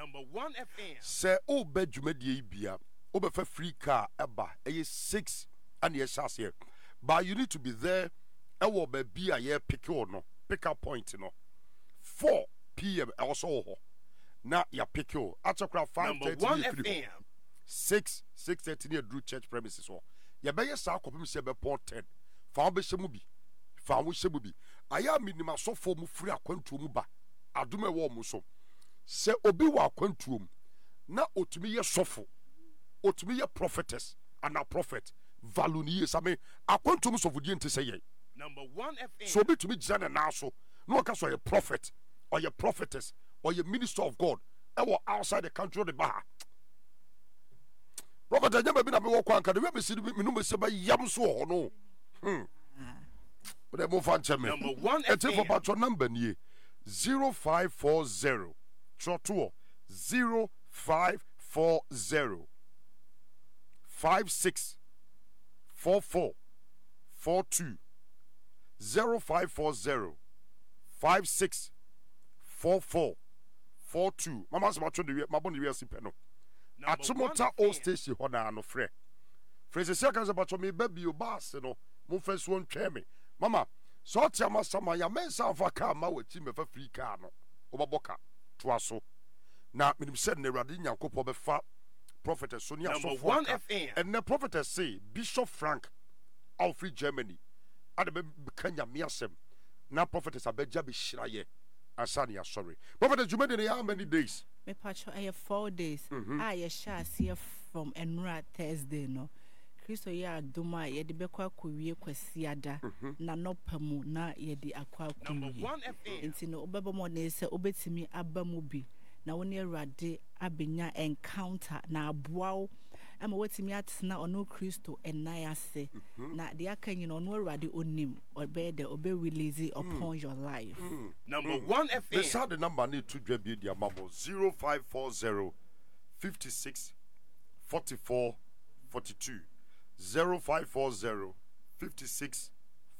Number 1 FM. Say o be dwumadie bia o be fa free car eba 6 and yes here. But you need to be there e be bia ye pick up point no 4 p.m. also ho. Na ya pick you at 5:30 6:30 near Drew Church premises ho. Ya be yes akopim se be pon 10. Fa be shemu bi. Fa wo shemu bi. Aya minima so for mu free akwantu mu ba. Adome wo mu so. Se obi wa akwantu mu na otumi ye sofo. Otumi ye prophetess and a prophet. Value ni yes ame akwantu mu sofo di ente se ye. Number 1 FM. So obi tumi gina na so. No ka so ye prophet or ye prophetess or ye minister of God. E outside the country of the Baha. Prophet Anyama bi na me wo kwa nka de we be si me no me se ba yam so ho no. But mo fan cheme. Number 1 FM. FM. For about your number nie 0540 trotuo 0540 56 44 42 0540 56 44 42. Mama se ma tro de my bond we asi pe no. Atumota old station ho na no frɛ. Frese se kan se ba me baby o bass no. Mo fa so ntwe me. Mama, so tia ma sama ya mensa fa ka ma wati me fa free car no. Obaboka to aso. Na minim said ne Awurade Nyankopɔ be fa prophetess Sonia so for. Number 1 FM. And the prophetess say Bishop Frank Alfred Germany. Ade be kanya miasem. Na prophetess abeja be shiraye. Asani sorry. Prophetess Jumede ne how many days? Me pacho 4 days. I shall see from Enra Thursday no. Kristo ya adoma ye de bekwa kowie kwasiada na nopamu na ye de akwa Number kowie. 1 FM. Nti no obebo mo ne se obetimi abamu bi na woni Awurade abenya encounter na aboawo ama wetimi atena ono Kristo enai ase na de aka nyina ono Awurade onim obe de obe release upon your life. Number 1 FM. This the number need to dwe bi dia mabo 0540 56 44 42 0540 56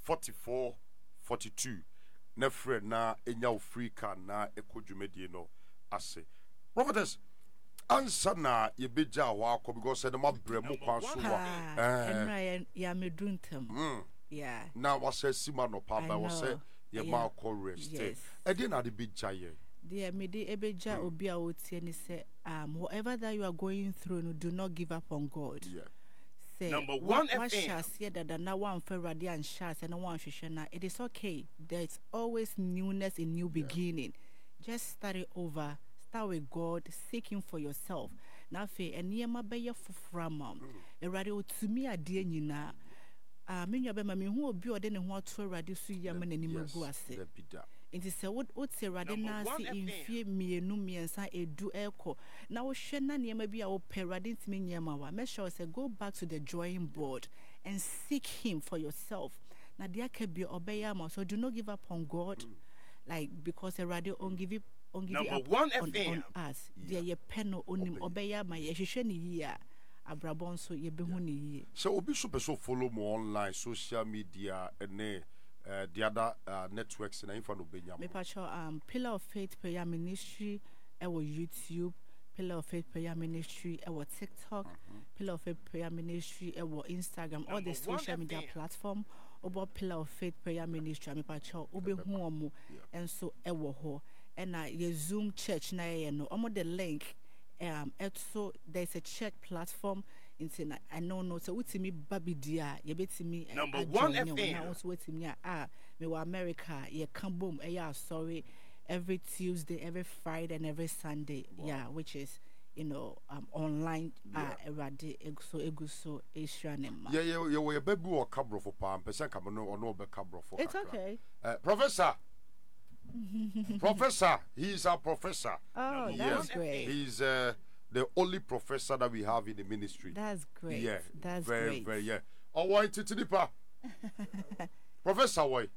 44 42 na frɛ na enya free car na ekodwumedie no ase. Prophetess answer na yebeja wa akọ because the mabre mu kwan so wa Enra ya meduntam. Yeah. na wase sima no pa ba wase ye ma akọ rest e dey na the beja ye. Dear Mede Ebeja Obia Otie ni say whatever that you are going through, no, do not give up on God. Yeah. Say Number 1 what FM. shall say that na one Ferrari and Shas and one Shishana. It is okay. There's always newness in new beginning. Just start it over. Start with God, seek Him for yourself. Now, fe and yema beya fuframa. Radio to me a dear nina. Many of them, I mean, who will be ordering what to radio su yaman and imaguase. Nti se what say radina si infie mienu miensa edu eko na wo hwe na niema bi a wo pe radin timi niema wa make sure say go back to the drawing board and seek Him for yourself na dia ka bi obeya ma so do not give up on God like because a radio on give up Number 1 on FM. us dia ye peno onim obeya ma ye hwehwe ni yi a abrabon so ye behu ni yi So obi super so follow me online social media and the other networks in info no benya. Me pacho Pillar of Faith Prayer Ministry our YouTube, Pillar of Faith Prayer Ministry our TikTok, Pillar of Faith Prayer Ministry our Instagram, all the social media platform about Pillar of Faith Prayer Ministry. Me pacho obi hu omo and so ewo ho and ye Zoom church na ye no omo the link so there's a church platform in I know so utimi babidia ye betimi Number 1 FM. now also wetimi me wa America ye come boom sorry every Tuesday, every Friday and every Sunday. Yeah, which is online erade eguso Asianema. Yeah, we baby or cabro for palm person come no or no be cabro for. It's okay. Professor. Professor, he is our professor. Oh, Yes. that's great. He's the only professor that we have in the ministry. That's great. Yeah, That's very, great. very, yeah. Oh, why Titinipa? Professor, why?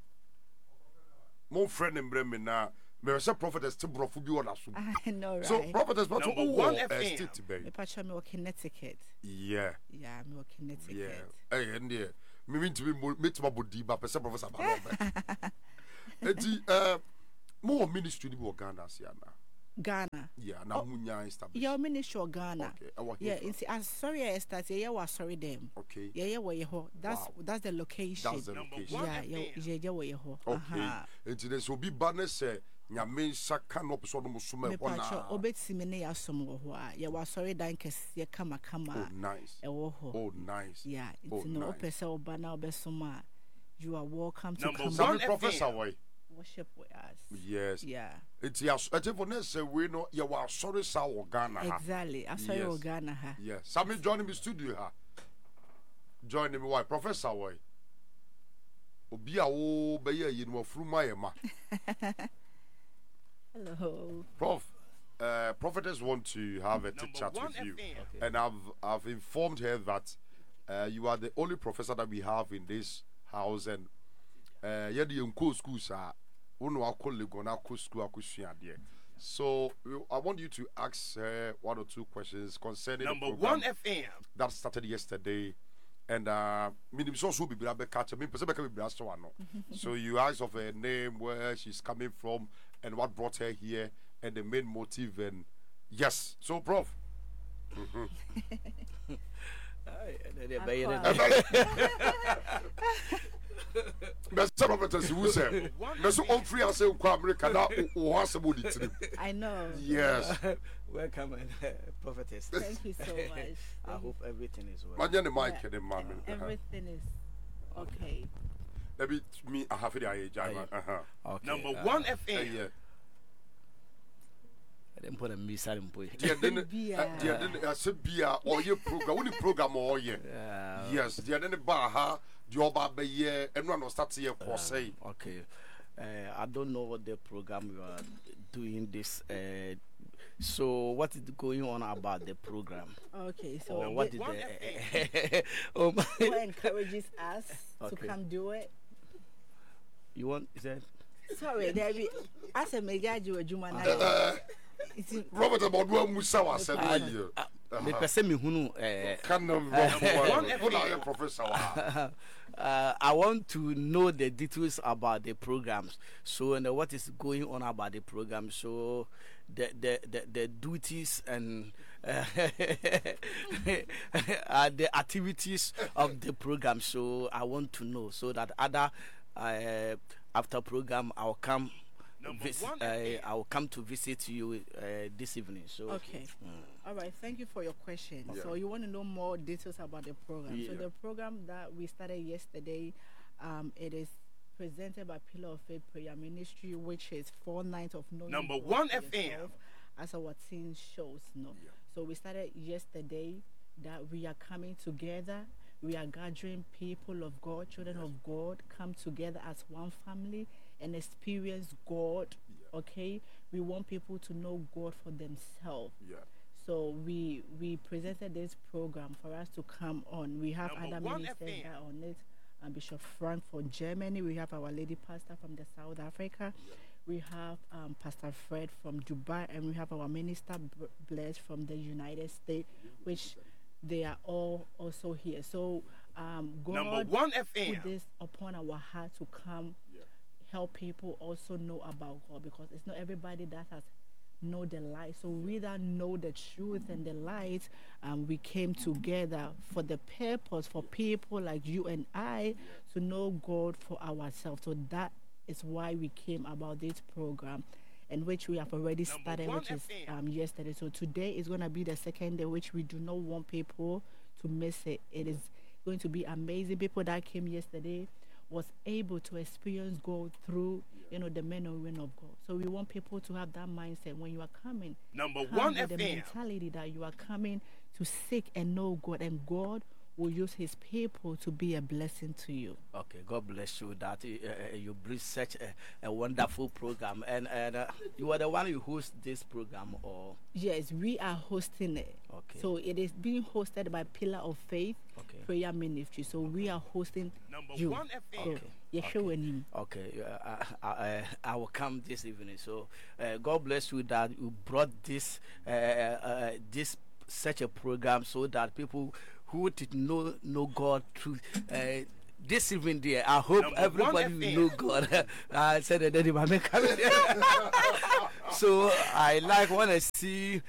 Mon friend in Bremen now. Me say prophetess to brofu bi wona so. I know, right? So prophetess but Number who 1 estate FM. be? Me pacha me Connecticut. Yeah. Yeah, me Connecticut. Yeah. Hey, and there. Me mean to be meet my body but person professor ba no be. Enti mo ministry ni wo Ghana sia na. Ghana. Yeah, now munya established. Your ministry of Ghana. Okay, I want Yeah, here. I'm sorry I started. Yeah, was sorry them. Okay. Yeah, where you ho. Wow. That's the location. That's the Number location. one. Yeah, where you ho. Okay. And today so be banner say nyame saka no so no so me Me pacho hona. obetimi ne yasom wo ho a. Yeah, was sorry dan kese kama Oh, kama. nice. E wo ho. Oh, nice. Yeah, Oh, it's no nice. opese oba na obesoma. You are welcome to Number come one. Some professor FM. way. worship with us. Yes. Yeah. It's ya for next say we know you are sorry sa wo Ghana ha. Exactly. I'm sorry, Yes. Ghana ha. Yes. Sammy join me studio ha. Join me why professor way. Obi a wo be ye yin wo fruma ye ma. Hello. Prof, prophetess want to have a chit Number chat one with you, FM. and I've informed her that you are the only professor that we have in this house, and yeah, the unco schools are uno akole gona school akusua there. So I want you to ask her one or two questions concerning Number the program one FM. that started yesterday. And meaning so be catch me so you ask of her name, where she's coming from, and what brought her here, and the main motive. And yes, so Prof. Mr. Prophetess, who said, Mr. Humphrey, I say, America, now, I know. yes. Welcome, prophetess. Thank you so much. I hope everything is well. Man, the mic, the man. Everything is okay. Let me, I have it, Okay. Number one FM. yeah. I didn't put a miss. I didn't put. I said, Bia, or your program, only program, or yeah. Yes, the other bar, the oba be ye, and one was starting here for say. Okay. I don't know what the program you are doing this. So what is going on about the program? Okay, so Or what is one the? Oh my! who encourages us to Okay. come do it? You want? Is that? Sorry, Debbie. As a major, you a Jumana. Robert about one Musawa said, Me person me hunu. can of professor. I want to know the details about the programs. So and what is going on about the program. So the duties and the activities of the program. So I want to know so that other after program I'll come. Number one FM. I will come to visit you this evening. So Okay. All right. Thank you for your question. Yeah. So you want to know more details about the program. So Yeah. the program that we started yesterday, it is presented by Pillar of Faith Prayer Ministry, which is 4 nights of knowing Number God one for FM. yourself, as our teen shows. No. Yeah. So we started yesterday that we are coming together. We are gathering people of God, children of God, come together as one family and experience God. Okay, we want people to know God for themselves. Yeah. So we presented this program for us to come on. We have Number other one ministers FM. that are on it. Bishop Frank from Germany. We have our lady pastor from the South Africa. We have Pastor Fred from Dubai, and we have our minister Bless from the United States, which they are all also here. So Number God one put FM. this upon our heart to come help people also know about God, because it's not everybody that has know the light. So we that know the truth and the light, we came together for the purpose for people like you and I to know God for ourselves. So that is why we came about this program, and which we have already Number started, one which is FM. yesterday. So today is going to be the second day, which we do not want people to miss it. It is going to be amazing. People that came yesterday was able to experience God through, the men and women of God. So we want people to have that mindset when you are coming. Number Come one with the FM. mentality that you are coming to seek and know God, and God will use His people to be a blessing to you. Okay, God bless you that you bring such a wonderful program, and you are the one who host this program, or Yes, we are hosting it. Okay. So it is being hosted by Pillar of Faith Okay. Prayer Ministry. So we are hosting Number you. one FM. So, Yeshua name. okay, I will come this evening. So God bless you that you brought this this such a program so that people who did know God through. This evening, dear, I hope Number everybody one will know God. I said that they might make So I like when I see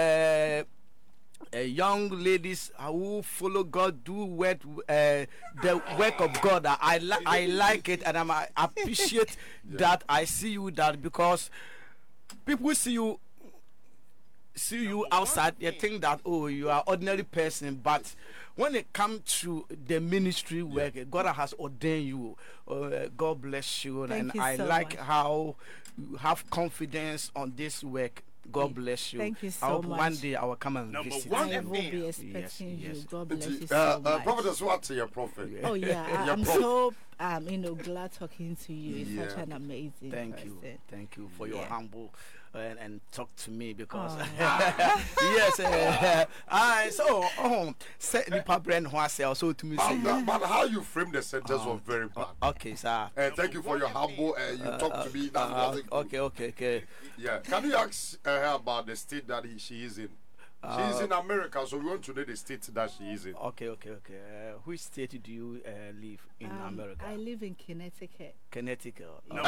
young ladies who follow God, do the work of God. I like it, and I appreciate that. I see you that because people see you outside, they think that, oh, you are ordinary person, but when it comes to the ministry work, God has ordained you. God bless you. Thank and you I so like much. how you have confidence on this work. God bless you. Thank you so I hope much. one day I will come and Number visit. one I will FM. be expecting Yes. you. God bless you Nti, so much. Prophetess, what's your prophet? Oh yeah, Your I'm prophet. so glad talking to you. It's such Yeah. an amazing Thank you. person. Thank you for your Yeah. humble and talk to me because Aw. yes. Say nipa brand who I say also to me say. But how you frame the sentence was very bad. Okay, sir. Thank you for your humble. You talk to me. That wasn't good. Okay. Yeah. Can you ask her about the state that she is in? She is in America, so we want to know the state that she is in. Okay. Which state do you live in America? I live in Connecticut. Connecticut.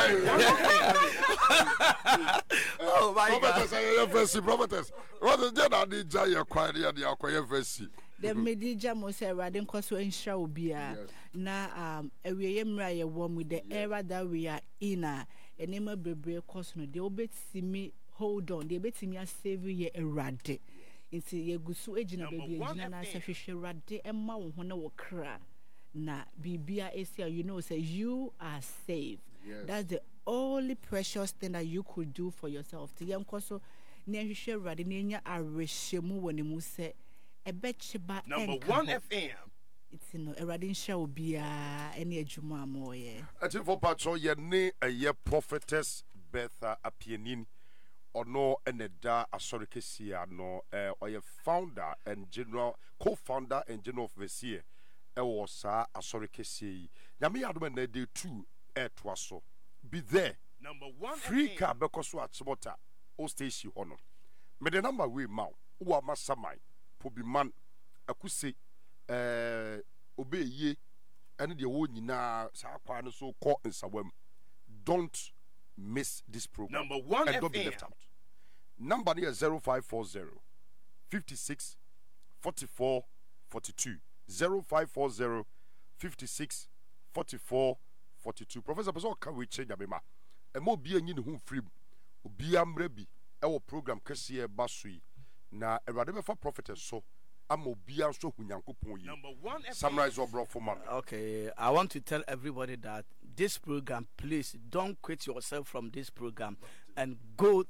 Oh my God. Prophetess, what is that? Did you quiet here? The acquire versi. The medija mo say Awurade nkɔ so nhyira obi a Yes. na awieye mmra yɛ wɔ mu the era that we are in a enema bebree kɔ so no de obetimi hold on de obetimi asave yɛ Awurade nti yɛgu so gyina baabi gyina na sɛ hwehwɛ Awurade ɛma wo ho na wɔ kra na bibia esia you know say you are saved. Yes. That's the only precious thing that you could do for yourself. Ti yɛnkɔ so na hwehwɛ Awurade na nya arehyɛmu wɔ ne mu sɛ ɛbɛkyeba Number ɛnka one hɔ. FM. It's no Awurade nhyɛ obiara ɛne adwuma a moyɛ. Ati for patro ye ne a prophetess Bertha Apienin ono eneda asori kesia no oye founder and general co-founder and general of Vesie was sa asori kesia. Nyame yadom na day 2 to so. Be there. Number one Free FM. car bekoso at Smota o station hono. Me the number we ma wa masamai pobi man akuse obe ye and the wo nyina sa kwa no so call in sawam. Don't miss this program. Number one and don't be FM. left out. Number here 0540 56 44 42 0540 56 44 42. Professor Person can we change abema e mo bia nyi ne ho free obi amra bi e wo program kese e basui na Awurade befa prophetess so ama obi anso hunyankopon yi. Number one FM. Summarize your bro for man. Okay, I want to tell everybody that this program, please don't quit yourself from this program and go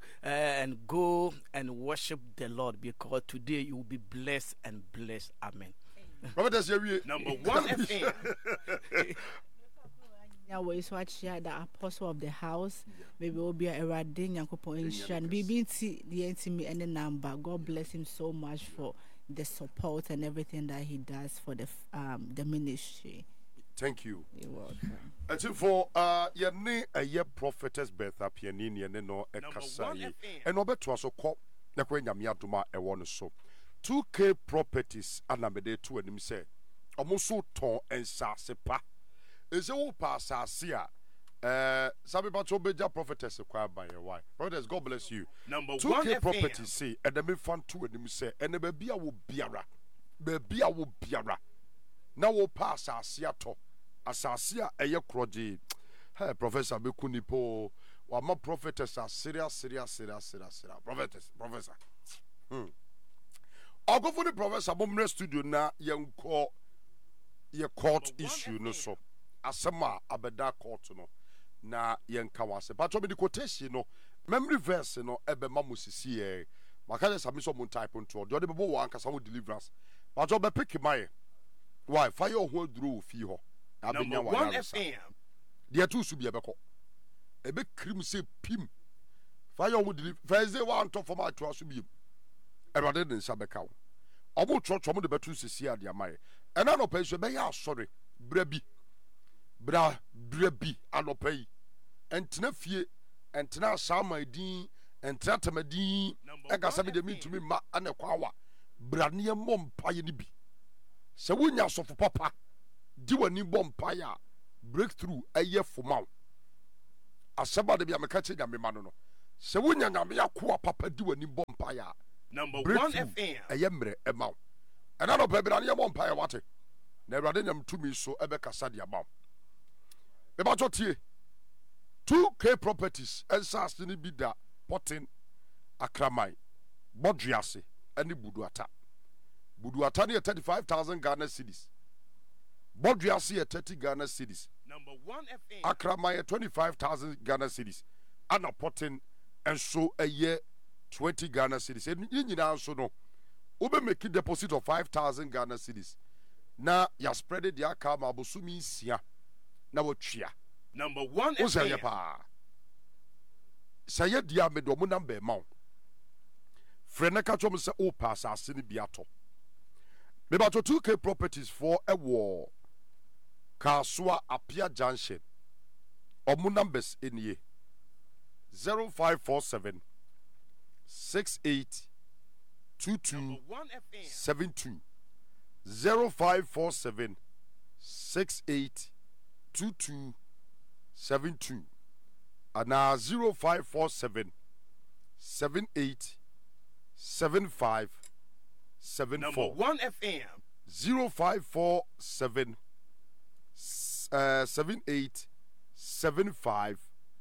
and worship the Lord because today you will be blessed and blessed. Amen. Prophetess here Number one FM. Now we so actually the apostle of the house maybe will be a Awurade Nyankopɔn nhyira no bibi nti the ntimi any number. God bless him so much for the support and everything that he does for the ministry. Thank you. You're welcome. Until for ye ne a ye prophetess Bertha Pianini and no e Number kasa one ye. FM. And obeto aso ko na kwa nyame adoma e wono so. 2K properties anamede to anim say omo so ton ensase pa. Ese wo pa asase a sabe ba to beja prophetess kwa ban ye why. Prophetess, God bless you. Number 2K one FM. properties say and me fan to anim say and be bia wo biara. Be bia wo biara. Na wo pa asase ato. Asase a eye kroje. Hey, Professor Bekunipo, wa ma prophetess are serious. Prophetess, professor. I'll go for the professor Bomre studio na yenko ye court issue no so. Asema abeda court no na yenka wase. But me the quotation no memory verse no ebe mamusisi e. Makaje sami so mun type onto. Do de bebo wan kasa wo deliverance. But obe pick my why fire ho duru fi ho. Number one FM. Dia tu su bi ebeko ebe krim se pim fire wo deliver Thursday one to for my to asu bi Erade den sa beka wo obo chocho mo de betu sisi ade amaye ena no pa so be ya asore bra bi anopa yi entena fie entena sama din entena tamadin ega sabe de mitumi ma ana kwawa bra ne mo mpaye ni bi se wonya sofo papa di wani bompaye a breakthrough eye fomau asaba de bia meka che nyame ma no sɛ wonya nyame akoa papa di w'anim bɔ mpaeɛ a Number 1 breakthrough FM. ɛyɛ mmerɛ ɛma wo ɛna no pɛbira ne yɛbɔ mpaeɛ wate na awurade nyam tumi so ɛbɛkasa de ama wo mebatɔ tie 2K properties ɛnsase no bi da Potin Akraman Bɔdwe ɛne Buduata no yɛ 35,000 Ghana cedis Bɔdwe yɛ 30 Ghana cedis Number 1 FM. Akraman yɛ 25,000 Ghana cedis ana Potin nso ɛyɛ 20 Ghana cedis ɛni nyinaa nso no wobɛmaki deposit of 5,000 Ghana cedis na yɛaspread de aka ma abosomi 6 na watwea Number 1 wo sɛ yɛ FM. paa sɛ yɛ deɛ a mede ɔmo namba ma wo frɛ no ka kyerɛ m sɛ wopɛ asase no bi atɔ mebatɔ 2K properties for ɛwɔ Kasoa Apia Junction ɔmo numbers nie 0547 68 22 Number 1 FM. 72 0547 68 22 72 anaa 0547 78 75 Number 74 1 FM. 0547 78 75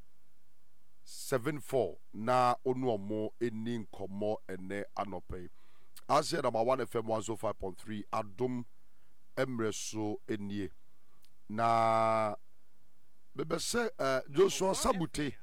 74 na onu omo eni nkomo ene anope asia number 1 FM 105.3 adom emreso enie na bebe se Joshua Sabute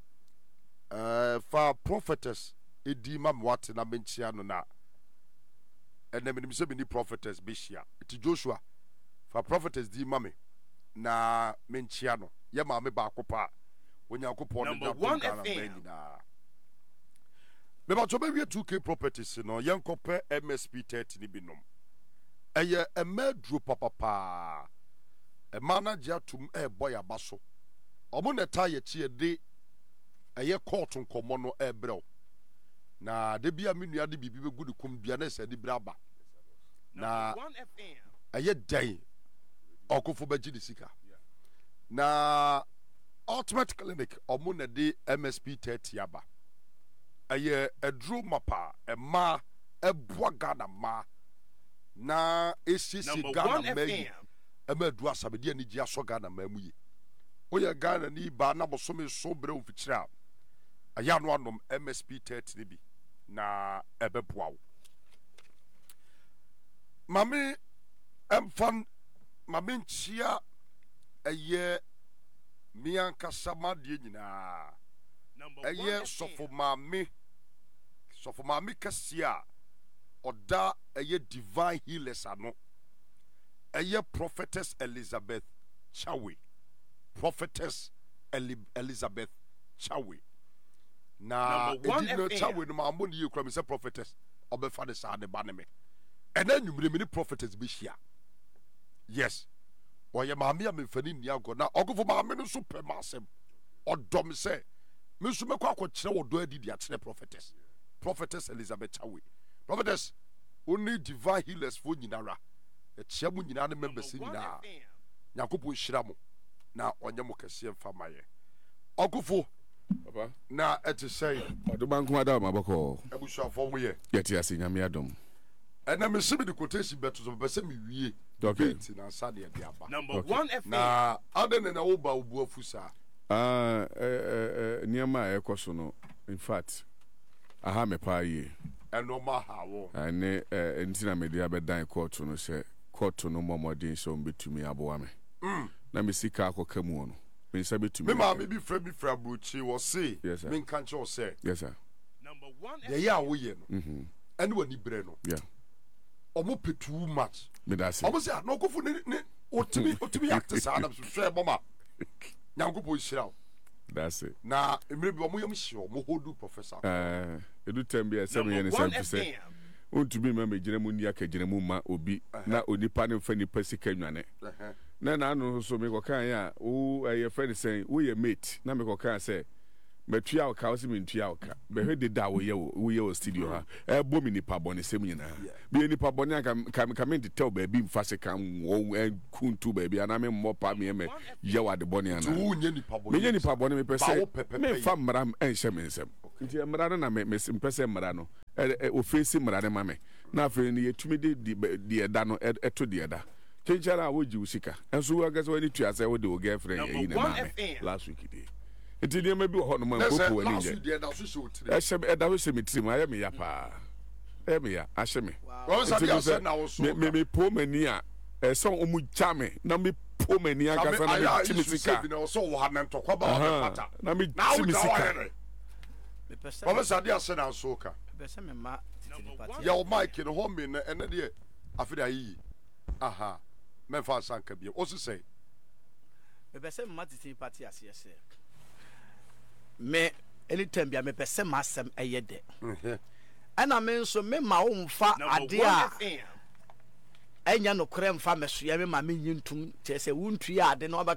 fa prophetess edi mamwate na menchia no na ene menim se mini prophetess beshia ti Joshua fa prophetess di mame na menchia no ye ma me ba akopa onyankopɔn Number na 1 Ghana FM. nyinaa mebato be 2K properties no yenkɔpɛ MSP 30 ni binom ɛyɛ ɛmɛduro papapa ɛma na gye atum ɛbɔ yaba so ɔmo na ta yɛ kyi de ɛyɛ court nkɔmɔ no ɛbrɛw na de bia me nua de bibi begu de kum bia na sɛ de braba na Number 1 FM. ɛyɛ dan ɔkofo bɛgye de sika na Ultimate Clinic ɔmo na de MSP 30 aba ɛyɛ ɛduro mapa ɛma ɛboa Ghana ma na esiesie Number Ghana 1 ma yi FM. ɛma adu asabedi ani gye aso Ghana ma mu yi woyɛ Ghana ni ba na bosome so brɛ ofikyira ɛyɛ ano anom MSP 30 ne bi na ɛbɛboa wo mame ɛmfan mame nkyia ɛyɛ miankasa madeɛ nyinaa Number 1 ɛyɛ FM. sɔfo maame kɛseɛ a ɔda ɛyɛ divine healers ano ɛyɛ prophetess Elizabeth Chawe prophetess Elizabeth Chawe na Number 1 edi no FM. Chawe no ma mo ne yɛ kura mi sɛ prophetess ɔbɛfa ne saa ne ba ne me ɛna nwumire mi ne prophetess bi hyia yes ɔyɛ maame a memfani nni agɔ na ɔkofo maame no nso pɛ ma asɛm ɔdɔm sɛ me nso mɛkɔ akɔkyerɛ wɔ dɔ adi de akyerɛ prophetess Elizabeth Chawe prophetess only divine healers fo nyinara ɛkyia mu nyinaa ne members Number 1 nyinaa FM. nyankopɔn hyira mo na ɔnyɛ mo kɛseɛ mfa ma yɛ ɔkofo Papa, na ɛte sɛ Adubanku Adam Abako, abusuafoɔ mo yɛ Yetiasi Nyamiadum. ɛna mese me de quotation bɛto so pɛpɛ sɛ mewie Okay. gate na nsa deɛ de aba Number Okay. 1 FM. na ade ne na woba wobu afu saa Nneɛma a ɛkɔ so no, in fact, aha me paa yie. ɛnɔma ha wɔ Ɛne nti na mede abɛdan court no sɛ court no mmɔmmɔden sɛ ɔmbɛtumi aboa me. Na me sika akɔka mu no. Me nsa bɛtumi. me maame bi frɛ mi fra aburokyi wɔ se Yes, sir. menka nkyerɛ wo sɛ Yes, sir. Number 1 deɛ FM. yɛ a woyɛ no Mhm. ɛne w'ani berɛ no Yeah. ɔmo pɛ too much Me da se. ɔmo sɛ na ɔkɔfo ne ɔtumi yɛ ate saa nam so hwɛ bɔma nyankopɔn hyira wo That's it. na mmerɛ bi ɔmo yam hye ɔmo hodu professor Edu tem bi ɛsɛ me yɛ ne Number 1 sɛ mfi sɛ FM. wontumi ma megyina mu nni akagyina mu ma obi na onipa ne mfa nipa sika nwane. Na naano so mekɔkae a wo ɛyɛ fɛ ne sɛn woyɛ mate na mekɔkae sɛ matua wo ka wo sɛ mentua wo ka bɛhwɛ deda a woyɛ wɔ studio ha ɛbɔ me nipa bɔne sɛm nyinaa biyɛ nipa bɔne a ka mentetɛw baabi mfa se ka kuntu baabi anaa memmɔ pa meɛmɛ yɛ wo ade bɔne nti anaa wonyɛ nipa bɔne menyɛ nipa bɔne mepɛ Ba wo sɛ pɛpɛpɛ memfa mmara ɛnhyɛ me nsɛm nti mmara no na me mpese mmara no ofesi mmara no ma me na afi ni yetumi de eda no eto de eda chenchara woji usika enso wo agase wani tua se wo de wo girlfriend yi na ma me last week dey nti ni ma bi ho no ma popo wani je eda wo se mitrim aye me ya pa me ya ahye me me po mani a so omu jame na me po mani agase na me chimisika na me chimisika Professor dia se na so ka. Bese me ma Ya o mic no ho me na ene de afide ayi. Aha. Me fa sanka bi. O se say. Me bese me ma titi party ase ese. Me anytime bia me bese ma asem eye de. Ana me nso me ma wo mfa ade a enya no kore mfa me so ya me ma me nyintum che se wuntu ya ade no